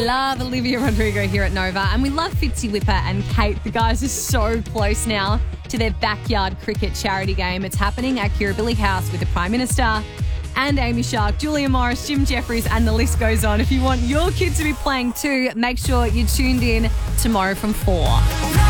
love Olivia Rodrigo here at Nova, and we love Fitzy Whipper and Kate. The guys are so close now to their backyard cricket charity game. It's happening at Kirribilli House with the Prime Minister and Amy Shark, Julia Morris, Jim Jeffries, and the list goes on. If you want your kids to be playing too, make sure you're tuned in tomorrow from 4.